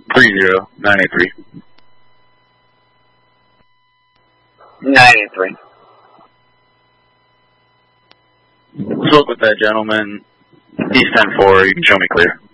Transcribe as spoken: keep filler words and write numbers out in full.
Three zero nine eight three. Nine eight three. Spoke with that gentleman. He's ten four. You can show me clear.